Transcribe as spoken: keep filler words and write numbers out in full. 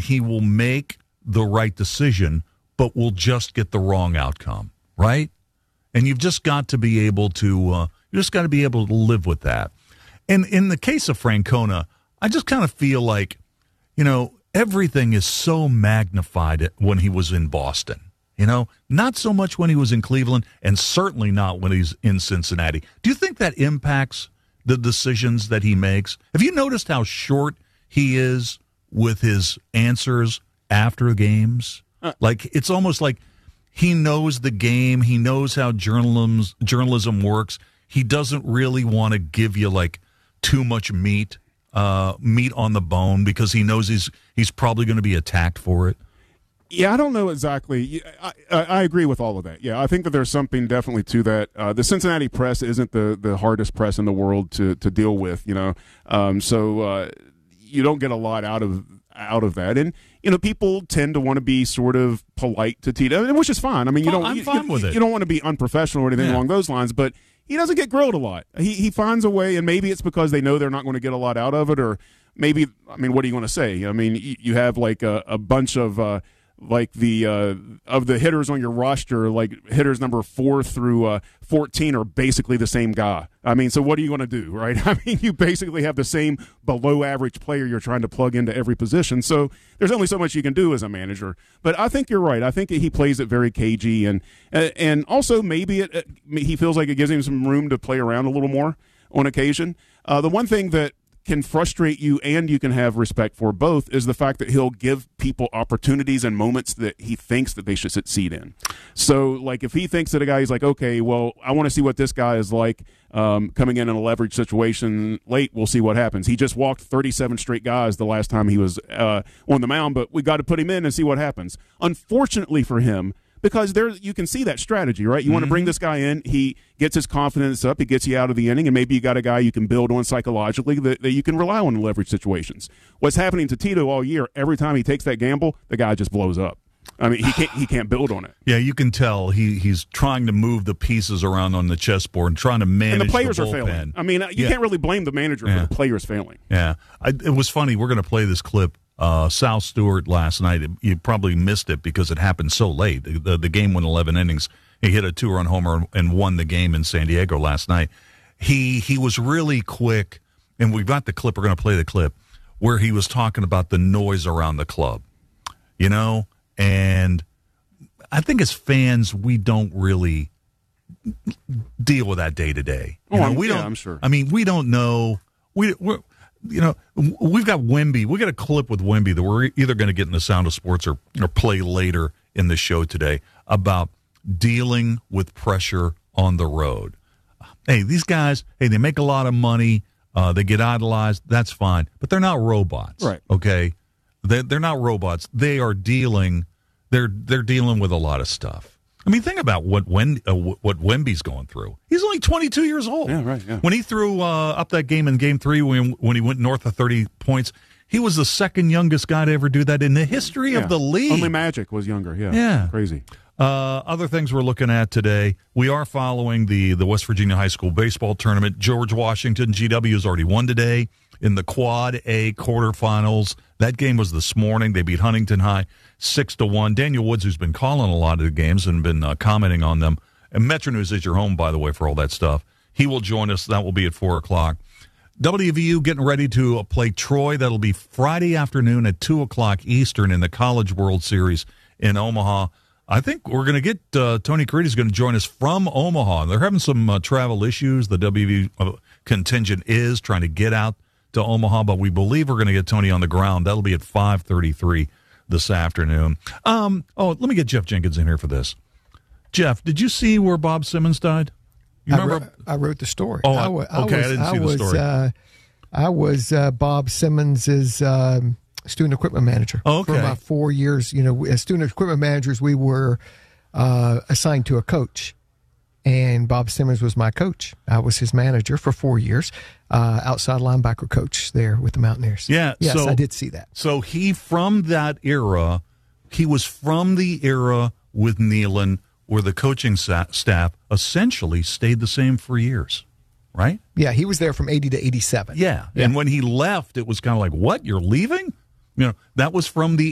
and he will make the right decision, but will just get the wrong outcome, right? And you've just got to be able to uh, you just got to be able to live with that. And in the case of Francona, I just kind of feel like, you know, everything is so magnified when he was in Boston. You know, not so much when he was in Cleveland, and certainly not when he's in Cincinnati. Do you think that impacts the decisions that he makes? Have you noticed how short he is with his answers after games? Uh, like, it's almost like he knows the game. He knows how journalism journalism works. He doesn't really want to give you, like, too much meat, uh, meat on the bone, because he knows he's he's probably going to be attacked for it. Yeah, I don't know exactly. I, I, I agree with all of that. Yeah, I think that there's something definitely to that. Uh, the Cincinnati press isn't the, the hardest press in the world to, to deal with, you know. Um, so uh, you don't get a lot out of out of that. And, you know, people tend to want to be sort of polite to Tito, which is fine. I mean, you well, don't I'm you, fine you, with it. You don't want to be unprofessional or anything yeah. along those lines, but he doesn't get grilled a lot. He he finds a way, and maybe it's because they know they're not going to get a lot out of it, or maybe, I mean, what are you going to say? I mean, you, you have like a, a bunch of uh, like the uh, of the hitters on your roster, like hitters number four through uh, fourteen are basically the same guy. I mean, so what are you going to do, right? I mean, you basically have the same below average player you're trying to plug into every position. So there's only so much you can do as a manager. But I think you're right. I think he plays it very cagey, and and also maybe it, he feels like it gives him some room to play around a little more on occasion. Uh, the one thing that can frustrate you and you can have respect for both is the fact that he'll give people opportunities and moments that he thinks that they should succeed in. So, like, if he thinks that a guy is like, okay, well, I want to see what this guy is like um, coming in in a leverage situation late, we'll see what happens. He just walked thirty-seven straight guys the last time he was uh, on the mound, but we got to put him in and see what happens. Unfortunately for him, because there you can see that strategy, right? You mm-hmm. want to bring this guy in, he gets his confidence up, he gets you out of the inning, and maybe you got a guy you can build on psychologically that, that you can rely on in leverage situations. What's happening to Tito all year, every time he takes that gamble, the guy just blows up. I mean, he can't he can't build on it. Yeah, you can tell he he's trying to move the pieces around on the chessboard and trying to manage and the players the are failing. I mean, you yeah. can't really blame the manager yeah. for the players failing. Yeah, I, it was funny. We're going to play this clip. Uh, Sal Stewart last night, you probably missed it because it happened so late. The, the, the game went eleven innings. He hit a two-run homer and won the game in San Diego last night. He he was really quick, and we've got the clip. We're going to play the clip where he was talking about the noise around the club, you know, and I think as fans, we don't really deal with that day to day. Oh, know, I'm, we yeah, don't. I'm sure. I mean, we don't know. We we're. You know, we've got Wemby. We got a clip with Wemby that we're either going to get in the Sound of Sports or, or play later in the show today about dealing with pressure on the road. Hey, these guys, hey, they make a lot of money. Uh, they get idolized. That's fine. But they're not robots. Right. Okay? They're, they're not robots. They are dealing, they're, they're dealing with a lot of stuff. I mean, think about what Wen, uh, what Wemby's going through. He's only twenty-two years old. Yeah, right. Yeah. When he threw uh, up that game in Game Three, when when he went north of thirty points, he was the second youngest guy to ever do that in the history yeah. of the league. Only Magic was younger. Yeah. Yeah. Crazy. Uh, other things we're looking at today, we are following the the West Virginia High School baseball tournament. George Washington G W has already won today in the Quad A quarterfinals. That game was this morning. They beat Huntington High six to one. Daniel Woods, who's been calling a lot of the games and been uh, commenting on them. And Metro News is your home, by the way, for all that stuff. He will join us. That will be at four o'clock. W V U getting ready to play Troy. That'll be Friday afternoon at two o'clock Eastern in the College World Series in Omaha. I think we're going to get uh, Tony Caridi is going to join us from Omaha. They're having some uh, travel issues. The W V U contingent is trying to get out to Omaha, but we believe we're going to get Tony on the ground. That'll be at five thirty-three this afternoon. Um, oh, let me get Jeff Jenkins in here for this. Jeff, did you see where Bob Simmons died? You I, remember? wrote, I wrote the story. Oh, I, w- okay, I, was, I didn't see I the was, story. Uh, I was uh, Bob Simmons' um, student equipment manager oh, okay. for about four years. You know, as student equipment managers, we were uh, assigned to a coach. And Bob Simmons was my coach. I was his manager for four years, uh, outside linebacker coach there with the Mountaineers. Yeah, yes, so, I did see that. So he, from that era, he was from the era with Neyland where the coaching sa- staff essentially stayed the same for years, right? Yeah, he was there from eighty to eighty-seven. Yeah, yeah. And when he left, it was kind of like, what, you're leaving? You know, that was from the